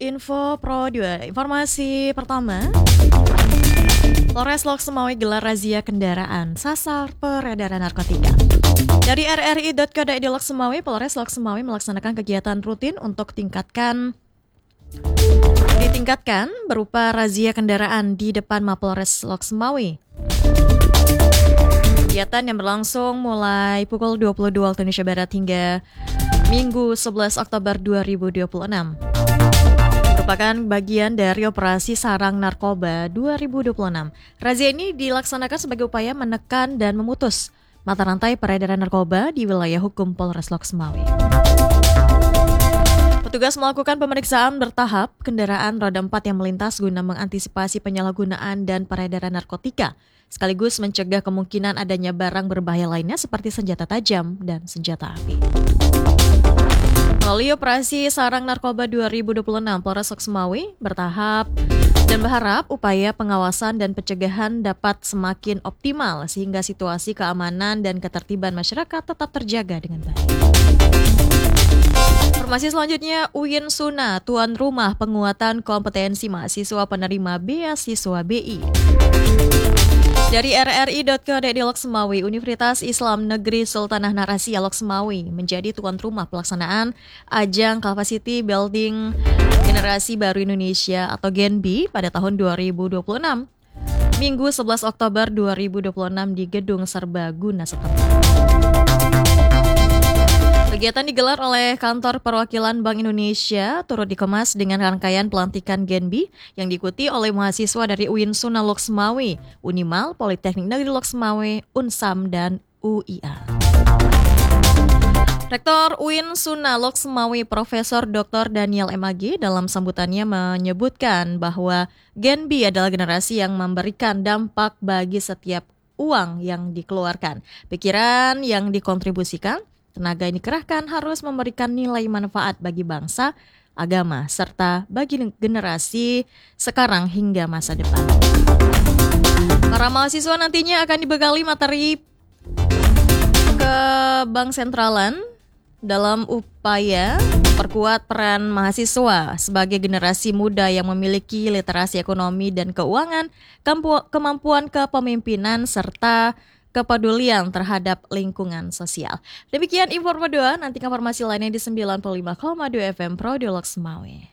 Info Pro 2. Informasi pertama, Polres Lok Sumawe gelar razia kendaraan sasar peredaran narkotika. Dari rri.co.id Lok Sumawe, Polres Lok Sumawe melaksanakan kegiatan rutin untuk ditingkatkan berupa razia kendaraan di depan Mapolres Lok Sumawe. Kegiatan yang berlangsung mulai pukul 22 waktu Indonesia Barat hingga Minggu 11 Oktober 2026. Merupakan bagian dari operasi Sarang Narkoba 2026. Razia ini dilaksanakan sebagai upaya menekan dan memutus mata rantai peredaran narkoba di wilayah hukum Polres Lok Sumawe. Petugas melakukan pemeriksaan bertahap kendaraan roda 4 yang melintas guna mengantisipasi penyalahgunaan dan peredaran narkotika, sekaligus mencegah kemungkinan adanya barang berbahaya lainnya seperti senjata tajam dan senjata api. Melalui operasi Sarang Narkoba 2026, Polres Lok Sumawe bertahap dan berharap upaya pengawasan dan pencegahan dapat semakin optimal sehingga situasi keamanan dan ketertiban masyarakat tetap terjaga dengan baik. Informasi selanjutnya, UIN Suna, tuan rumah penguatan kompetensi mahasiswa penerima beasiswa BI. Dari rri.co.id Lok Sumawe, Universitas Islam Negeri Sultanah Narasia Lok Sumawe menjadi tuan rumah pelaksanaan ajang Capacity Building Generasi Baru Indonesia atau GENBI pada tahun 2026. Minggu 11 Oktober 2026 di Gedung Serbaguna setempat. Kegiatan digelar oleh Kantor Perwakilan Bank Indonesia turut dikemas dengan rangkaian pelantikan GENBI yang diikuti oleh mahasiswa dari UIN Suna Lok Sumawe, Unimal, Politeknik Negeri Lok Sumawe, Unsam, dan UIA. Rektor UIN Suna Lok Sumawe Profesor Dr. Daniel M.Ag dalam sambutannya menyebutkan bahwa GENBI adalah generasi yang memberikan dampak bagi setiap uang yang dikeluarkan, pikiran yang dikontribusikan. Tenaga yang dikerahkan harus memberikan nilai manfaat bagi bangsa, agama, serta bagi generasi sekarang hingga masa depan. Para mahasiswa nantinya akan dibekali materi Bank Sentralan dalam upaya memperkuat peran mahasiswa sebagai generasi muda yang memiliki literasi ekonomi dan keuangan, kemampuan kepemimpinan, serta kepedulian terhadap lingkungan sosial. Demikian Info 2, nantikan informasi lainnya di 95,2 FM Pro di Lok Sumawe.